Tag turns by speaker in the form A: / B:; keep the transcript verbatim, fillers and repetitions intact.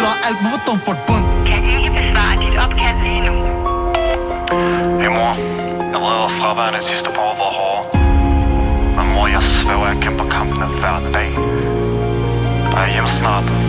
A: og alt, hvorfor dum for et bund?
B: Kan ikke besvare dit opkald lige nu.
C: Hey mor, jeg ved, at fraværende sidste par år var hårde. Men mor, jeg svæver, jeg kæmper kampen hver dag. Og jeg er hjemme snart.